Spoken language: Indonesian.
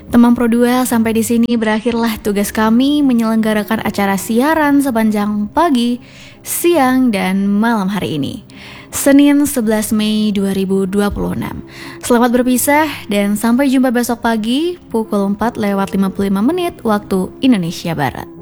Teman Pro 2, sampai di sini berakhirlah tugas kami menyelenggarakan acara siaran sepanjang pagi, siang, dan malam hari ini. Senin 11 Mei 2026. Selamat berpisah dan sampai jumpa besok pagi pukul 4:55 waktu Indonesia Barat.